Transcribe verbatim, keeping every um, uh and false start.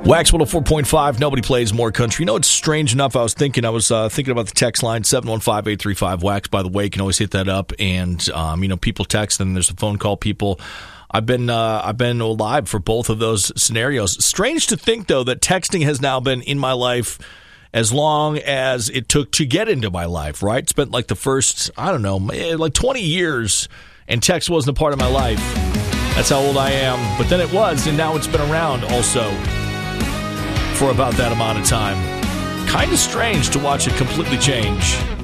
Wax one oh four point five, nobody plays more country. You know, it's strange enough, I was thinking, I was uh, thinking about the text line, seven one five, eight three five, wax, by the way. You can always hit that up, and, um, you know, people text, and there's a phone call, people. I've been uh, I've been alive for both of those scenarios. Strange to think, though, that texting has now been in my life as long as it took to get into my life, right? Spent like the first, I don't know, like twenty years, and text wasn't a part of my life. That's how old I am. But then it was, and now it's been around also for about that amount of time. Kind of strange to watch it completely change.